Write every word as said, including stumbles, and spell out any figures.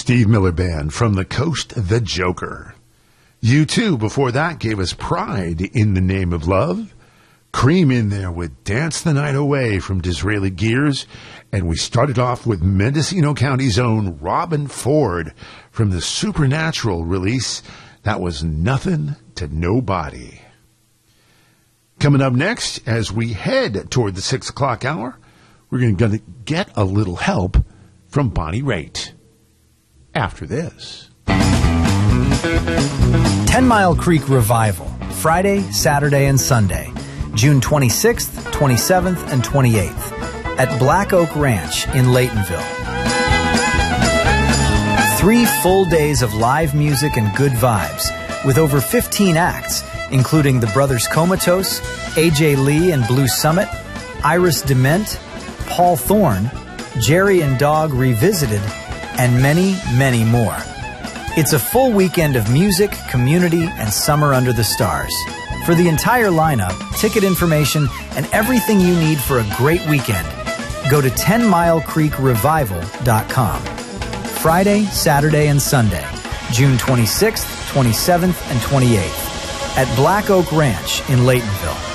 Steve Miller Band, From the Coast, The Joker. U two, before that, gave us Pride, In the Name of Love. Cream in there with Dance the Night Away from Disraeli Gears. And we started off with Mendocino County's own Robin Ford from the Supernatural release. That was Nothing to Nobody. Coming up next, as we head toward the six o'clock hour, we're going to get a little help from Bonnie Raitt. After this. Ten Mile Creek Revival, Friday, Saturday, and Sunday, June twenty-sixth, twenty-seventh, and twenty-eighth, at Black Oak Ranch in Laytonville. Three full days of live music and good vibes, with over fifteen acts, including the Brothers Comatose, A J Lee and Blue Summit, Iris Dement, Paul Thorne, Jerry and Dog Revisited, and many, many more. It's a full weekend of music, community, and summer under the stars. For the entire lineup, ticket information, and everything you need for a great weekend, go to ten mile creek revival dot com. Friday, Saturday, and Sunday, June twenty-sixth, twenty-seventh, and twenty-eighth, at Black Oak Ranch in Laytonville.